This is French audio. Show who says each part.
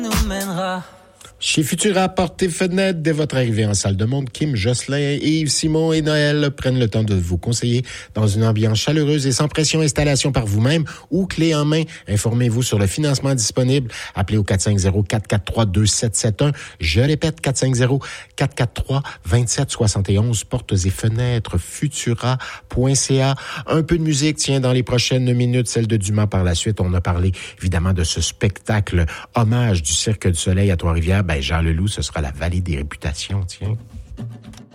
Speaker 1: nous mènera.
Speaker 2: Chez Futura, portes et fenêtres, dès votre arrivée en salle de monde, Kim, Jocelyn, Yves, Simon et Noël prennent le temps de vous conseiller dans une ambiance chaleureuse et sans pression. Installation par vous-même ou clé en main. Informez-vous sur le financement disponible. Appelez au 450-443-2771. Je répète, 450-443-2771. Portes et fenêtres, futura.ca. Un peu de musique, tiens, dans les prochaines minutes, celle de Dumas par la suite. On a parlé, évidemment, de ce spectacle hommage du Cirque du Soleil à Trois-Rivières. Ben, Jean Leloup, ce sera la vallée des réputations, tiens.